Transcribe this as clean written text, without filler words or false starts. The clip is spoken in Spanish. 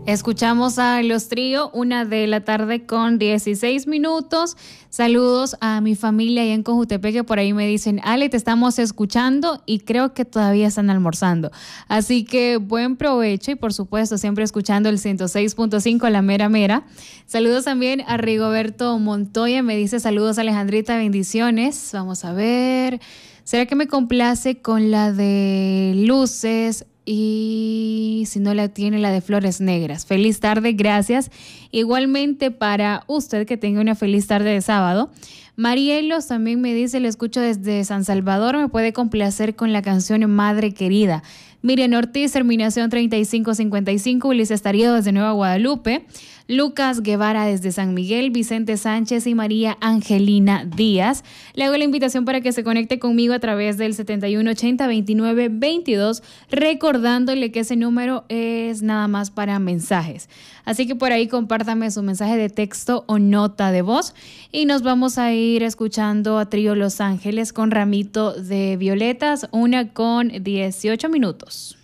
Escuchamos a Los Trío, 1:00 con 16 minutos. Saludos a mi familia allá en Cojutepeque, que por ahí me dicen, Ale, te estamos escuchando y creo que todavía están almorzando. Así que buen provecho y por supuesto siempre escuchando el 106.5, la mera mera. Saludos también a Rigoberto Montoya, me dice saludos Alejandrita, bendiciones. Vamos a ver, ¿será que me complace con la de Luces? Y si no la tiene, la de Flores Negras. Feliz tarde, gracias. Igualmente para usted, que tenga una feliz tarde de sábado. Marielos también me dice, le escucho desde San Salvador, me puede complacer con la canción Madre Querida. Miriam Ortiz, terminación 3555, Ulises Tarío desde Nueva Guadalupe, Lucas Guevara desde San Miguel, Vicente Sánchez y María Angelina Díaz. Le hago la invitación para que se conecte conmigo a través del 7180-2922, recordándole que ese número es nada más para mensajes. Así que por ahí compártame su mensaje de texto o nota de voz y nos vamos a ir escuchando a Trío Los Ángeles con Ramito de Violetas, 1:18 minutos.